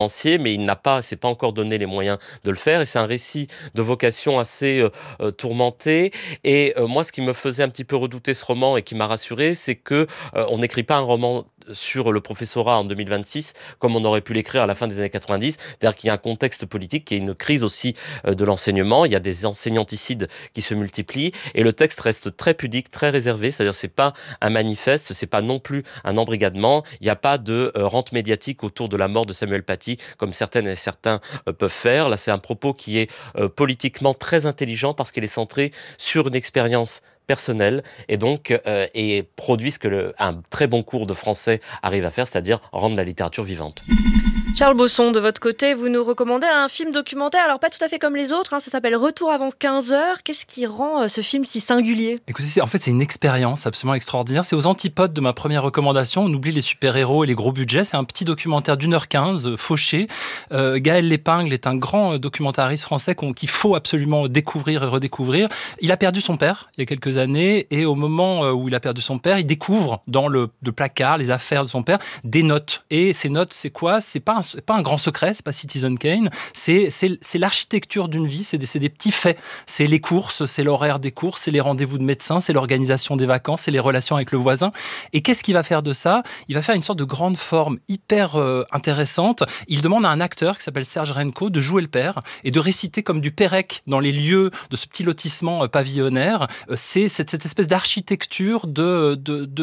mais c'est pas encore donné les moyens de le faire, et c'est un récit de vocation assez tourmenté. Et moi, ce qui me faisait un petit peu redouter ce roman et qui m'a rassuré, c'est que on n'écrit pas un roman sur le professorat en 2026 comme on aurait pu l'écrire à la fin des années 90, c'est-à-dire qu'il y a un contexte politique, qu'il y a une crise aussi de l'enseignement, il y a des enseignanticides qui se multiplient, et le texte reste très pudique, très réservé, c'est-à-dire c'est pas un manifeste, c'est pas non plus un embrigadement, il n'y a pas de rente médiatique autour de la mort de Samuel Paty comme certaines et certains peuvent faire. Là, c'est un propos qui est politiquement très intelligent parce qu'il est centré sur une expérience personnelle et donc et produit ce que un très bon cours de français arrive à faire, c'est-à-dire rendre la littérature vivante. Charles Bosson, de votre côté, vous nous recommandez un film documentaire, alors pas tout à fait comme les autres, ça s'appelle Retour avant 15h. Qu'est-ce qui rend ce film si singulier ? Écoutez, c'est une expérience absolument extraordinaire. C'est aux antipodes de ma première recommandation. On oublie les super-héros et les gros budgets. C'est un petit documentaire d'1h15, fauché. Gaël Lépingle est un grand documentariste français qu'il faut absolument découvrir et redécouvrir. Il a perdu son père il y a quelques années, et au moment où il a perdu son père, il découvre dans le placard, les affaires de son père, des notes. Et ces notes, c'est quoi ? C'est pas un grand secret, c'est pas Citizen Kane, c'est l'architecture d'une vie, c'est des petits faits. C'est les courses, c'est l'horaire des courses, c'est les rendez-vous de médecins, c'est l'organisation des vacances, c'est les relations avec le voisin. Et qu'est-ce qu'il va faire de ça ? Il va faire une sorte de grande forme hyper intéressante. Il demande à un acteur qui s'appelle Serge Renko de jouer le père et de réciter comme du Pérec dans les lieux de ce petit lotissement pavillonnaire. C'est cette espèce d'architecture de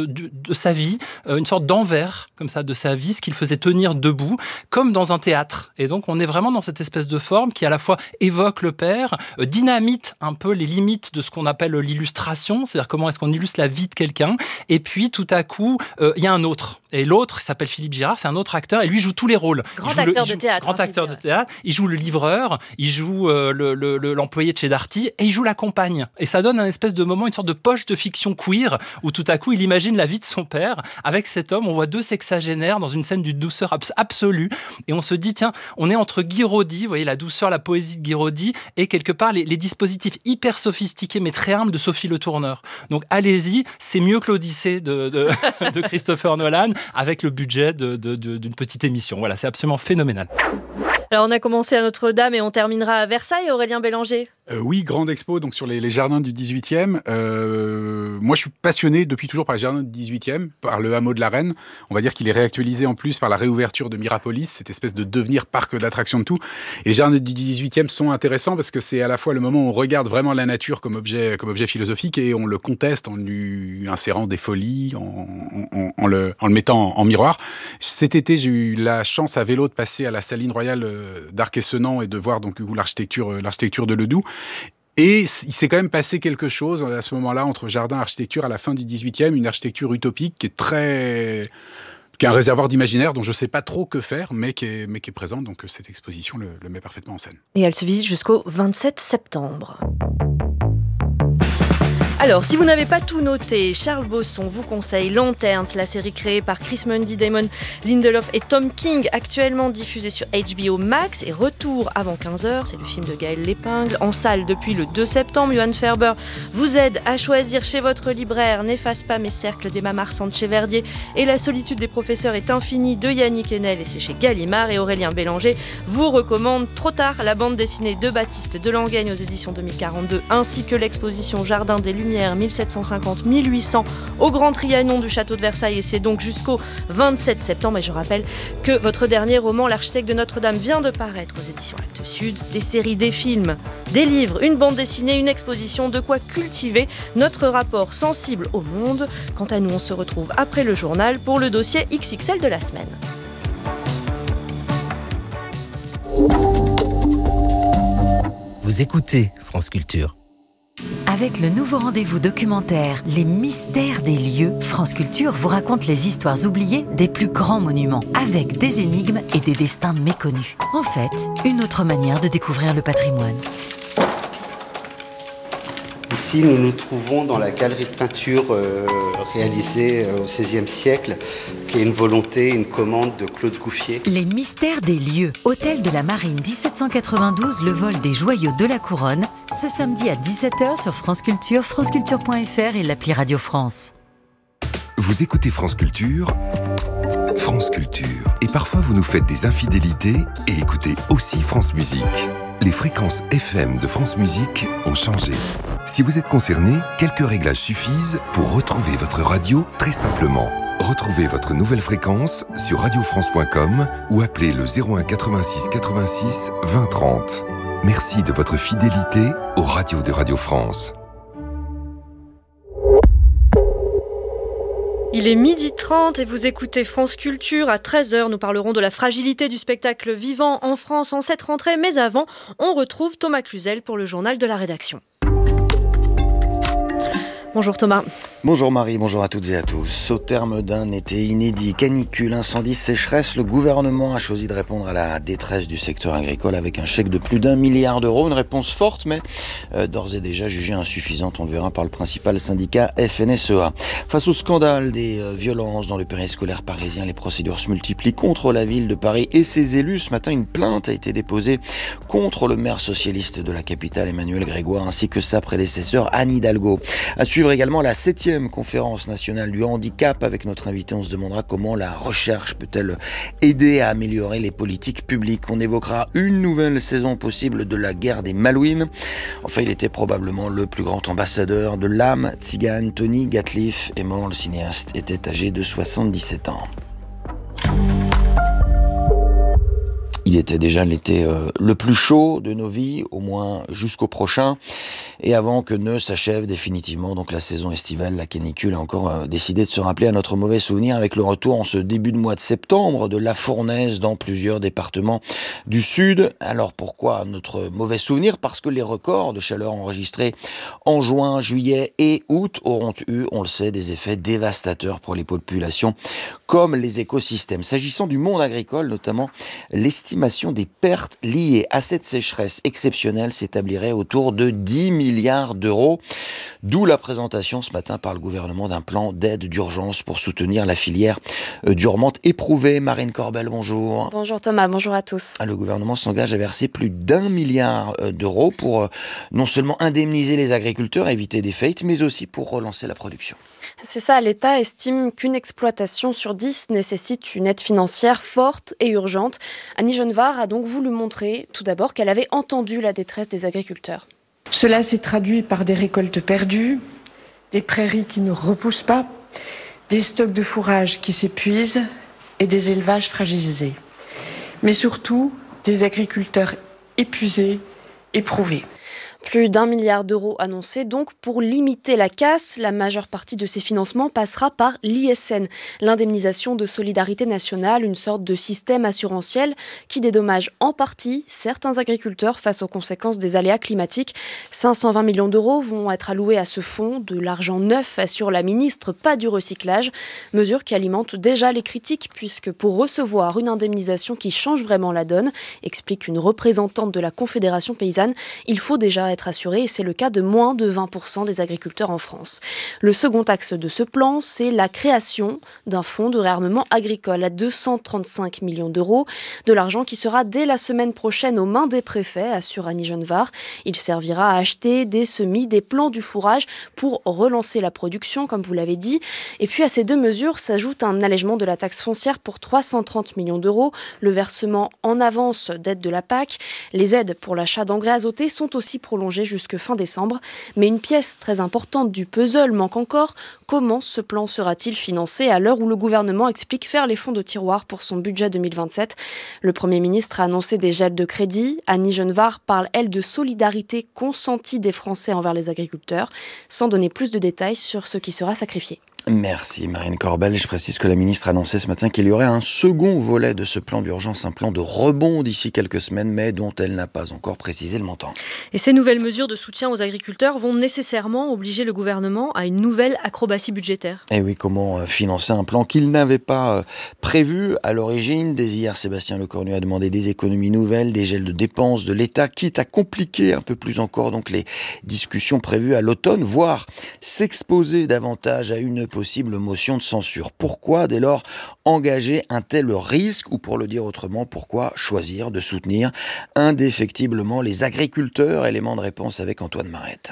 sa vie, une sorte d'envers comme ça de sa vie, ce qu'il faisait tenir debout, comme dans un théâtre. Et donc, on est vraiment dans cette espèce de forme qui, à la fois, évoque le père, dynamite un peu les limites de ce qu'on appelle l'illustration, c'est-à-dire comment est-ce qu'on illustre la vie de quelqu'un. Et puis, tout à coup, il y a un autre. Et l'autre, il s'appelle Philippe Girard, c'est un autre acteur, et lui joue tous les rôles. Grand acteur de théâtre. Il joue le livreur, il joue l'employé de chez Darty, et il joue la compagne. Et ça donne un espèce de moment, une sorte de poche de fiction queer, où tout à coup, il imagine la vie de son père. Avec cet homme, on voit deux sexagénaires dans une scène d'une douceur absolue. Et on se dit, tiens, on est entre Guiraudy, vous voyez, la douceur, la poésie de Guiraudy, et quelque part les dispositifs hyper sophistiqués, mais très humbles de Sophie Le Tourneur. Donc allez-y, c'est mieux que l'Odyssée de Christopher Nolan, avec le budget d'une petite émission. Voilà, c'est absolument phénoménal. Alors on a commencé à Notre-Dame et on terminera à Versailles, Aurélien Bélanger. Oui, grande expo donc sur les jardins du 18e. Moi, je suis passionné depuis toujours par les jardins du 18e, par le hameau de la Reine. On va dire qu'il est réactualisé en plus par la réouverture de Mirapolis, cette espèce de devenir parc d'attractions de tout. Et les jardins du 18e sont intéressants parce que c'est à la fois le moment où on regarde vraiment la nature comme objet philosophique et on le conteste en lui insérant des folies, en le mettant en miroir. Cet été, j'ai eu la chance à vélo de passer à la Saline Royale d'Arc-et-Senans et de voir donc l'architecture de Ledoux. Et il s'est quand même passé quelque chose à ce moment-là entre jardin et architecture à la fin du 18e, une architecture utopique qui est un réservoir d'imaginaire dont je ne sais pas trop que faire, mais qui est présente. Donc cette exposition le met parfaitement en scène. Et elle se visite jusqu'au 27 septembre. Alors, si vous n'avez pas tout noté, Charles Bosson vous conseille Lanterns, la série créée par Chris Mundy, Damon Lindelof et Tom King, actuellement diffusée sur HBO Max, et Retour avant 15h, c'est le film de Gaël Lépingle, en salle depuis le 2 septembre. Johan Ferber vous aide à choisir chez votre libraire N'efface pas mes cercles d'Emma Marsan de chez Verdier et La solitude des professeurs est infinie de Yannick Enel, et c'est chez Gallimard. Et Aurélien Bélanger vous recommande Trop tard, la bande dessinée de Baptiste Delangueigne aux éditions 2042, ainsi que l'exposition Jardin des Lumières 1750-1800 au Grand Trianon du Château de Versailles, et c'est donc jusqu'au 27 septembre. Et je rappelle que votre dernier roman, L'architecte de Notre-Dame, vient de paraître aux éditions Actes Sud. Des séries, des films, des livres, une bande dessinée, une exposition, de quoi cultiver notre rapport sensible au monde. Quant à nous, on se retrouve après le journal pour le dossier XXL de la semaine. Vous écoutez France Culture. Avec le nouveau rendez-vous documentaire Les mystères des lieux, France Culture vous raconte les histoires oubliées des plus grands monuments, avec des énigmes et des destins méconnus. En fait, une autre manière de découvrir le patrimoine. Ici, nous nous trouvons dans la galerie de peinture réalisée au XVIe siècle, qui est une volonté, une commande de Claude Gouffier. Les mystères des lieux. Hôtel de la Marine 1792, le vol des joyaux de la Couronne, ce samedi à 17h sur France Culture, franceculture.fr et l'appli Radio France. Vous écoutez France Culture, France Culture. Et parfois, vous nous faites des infidélités et écoutez aussi France Musique. Les fréquences FM de France Musique ont changé. Si vous êtes concerné, quelques réglages suffisent pour retrouver votre radio très simplement. Retrouvez votre nouvelle fréquence sur radiofrance.com ou appelez le 01 86 86 20 30. Merci de votre fidélité aux radios de Radio France. Il est 12h30 et vous écoutez France Culture. À 13h, nous parlerons de la fragilité du spectacle vivant en France en cette rentrée. Mais avant, on retrouve Thomas Cluzel pour le journal de la rédaction. Bonjour Thomas. Bonjour Marie, bonjour à toutes et à tous. Au terme d'un été inédit, canicule, incendie, sécheresse, le gouvernement a choisi de répondre à la détresse du secteur agricole avec un chèque de plus d'1 milliard d'euros. Une réponse forte, mais d'ores et déjà jugée insuffisante, on le verra, par le principal syndicat FNSEA. Face au scandale des violences dans le périscolaire parisien, les procédures se multiplient contre la ville de Paris et ses élus. Ce matin, une plainte a été déposée contre le maire socialiste de la capitale, Emmanuel Grégoire, ainsi que sa prédécesseur Anne Hidalgo. À suivre également la 7e conférence nationale du handicap. Avec notre invité, on se demandera comment la recherche peut-elle aider à améliorer les politiques publiques. On évoquera une nouvelle saison possible de la guerre des Malouines. Enfin, il était probablement le plus grand ambassadeur de l'âme tzigane. Tony Gatliff est mort. Le cinéaste était âgé de 77 ans. Il était déjà l'été le plus chaud de nos vies, au moins jusqu'au prochain. Et avant que ne s'achève définitivement donc la saison estivale, la canicule a encore décidé de se rappeler à notre mauvais souvenir avec le retour en ce début de mois de septembre de la fournaise dans plusieurs départements du sud. Alors pourquoi notre mauvais souvenir ? Parce que les records de chaleur enregistrés en juin, juillet et août auront eu, on le sait, des effets dévastateurs pour les populations comme les écosystèmes. S'agissant du monde agricole, notamment, l'estimation des pertes liées à cette sécheresse exceptionnelle s'établirait autour de 10 milliards d'euros. D'où la présentation ce matin par le gouvernement d'un plan d'aide d'urgence pour soutenir la filière durement éprouvée. Marine Corbel, bonjour. Bonjour Thomas, bonjour à tous. Le gouvernement s'engage à verser plus d'1 milliard d'euros pour non seulement indemniser les agriculteurs, éviter des faillites, mais aussi pour relancer la production. C'est ça, l'État estime qu'une exploitation sur 10 nécessite une aide financière forte et urgente. Annie Genevard a donc voulu montrer tout d'abord qu'elle avait entendu la détresse des agriculteurs. Cela s'est traduit par des récoltes perdues, des prairies qui ne repoussent pas, des stocks de fourrage qui s'épuisent et des élevages fragilisés. Mais surtout, des agriculteurs épuisés, éprouvés. Plus d'1 milliard d'euros annoncés donc pour limiter la casse. La majeure partie de ces financements passera par l'ISN, l'indemnisation de solidarité nationale, une sorte de système assurantiel qui dédommage en partie certains agriculteurs face aux conséquences des aléas climatiques. 520 millions d'euros vont être alloués à ce fonds. De l'argent neuf, assure la ministre, pas du recyclage. Mesure qui alimente déjà les critiques puisque pour recevoir une indemnisation qui change vraiment la donne, explique une représentante de la Confédération paysanne, il faut déjà être assuré et c'est le cas de moins de 20% des agriculteurs en France. Le second axe de ce plan, c'est la création d'un fonds de réarmement agricole à 235 millions d'euros, de l'argent qui sera dès la semaine prochaine aux mains des préfets, assure Annie Genevard. Il servira à acheter des semis, des plants du fourrage pour relancer la production, comme vous l'avez dit. Et puis à ces deux mesures s'ajoute un allègement de la taxe foncière pour 330 millions d'euros, le versement en avance d'aide de la PAC. Les aides pour l'achat d'engrais azotés sont aussi prolongées jusque fin décembre. Mais une pièce très importante du puzzle manque encore. Comment ce plan sera-t-il financé à l'heure où le gouvernement explique faire les fonds de tiroir pour son budget 2027 ? Le Premier ministre a annoncé des gels de crédit. Annie Genevard parle, elle, de solidarité consentie des Français envers les agriculteurs, sans donner plus de détails sur ce qui sera sacrifié. Merci Marine Corbel. Je précise que la ministre a annoncé ce matin qu'il y aurait un second volet de ce plan d'urgence, un plan de rebond d'ici quelques semaines, mais dont elle n'a pas encore précisé le montant. Et ces nouvelles mesures de soutien aux agriculteurs vont nécessairement obliger le gouvernement à une nouvelle acrobatie budgétaire. Et oui, comment financer un plan qu'il n'avait pas prévu à l'origine ? Dès hier, Sébastien Lecornu a demandé des économies nouvelles, des gels de dépenses de l'État, quitte à compliquer un peu plus encore donc les discussions prévues à l'automne, voire s'exposer davantage à une possible motion de censure. Pourquoi, dès lors, engager un tel risque ? Ou pour le dire autrement, pourquoi choisir de soutenir indéfectiblement les agriculteurs ? Élément de réponse avec Antoine Marette.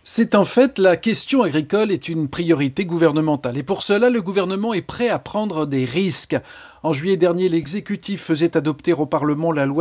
C'est un fait, la question agricole est une priorité gouvernementale. Et pour cela, le gouvernement est prêt à prendre des risques. En juillet dernier, l'exécutif faisait adopter au Parlement la loi